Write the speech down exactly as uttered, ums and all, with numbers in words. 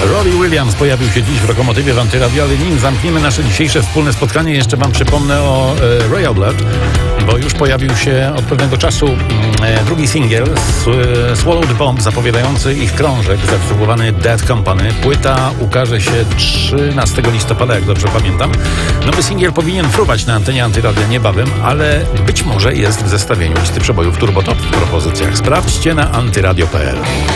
Robbie Williams pojawił się dziś w Lokomotywie w Antyradio, ale nim zamkniemy nasze dzisiejsze wspólne spotkanie, jeszcze wam przypomnę o e, Royal Blood, bo już pojawił się od pewnego czasu e, drugi singiel e, Swallow the Bomb, zapowiadający ich krążek zatytułowany Dead Company. Płyta ukaże się trzynastego listopada, jak dobrze pamiętam. Nowy singiel powinien fruwać na antenie Antyradia niebawem, ale być może jest w zestawieniu listy przebojów Turbo Top w propozycjach. Sprawdźcie na antyradio kropka p l.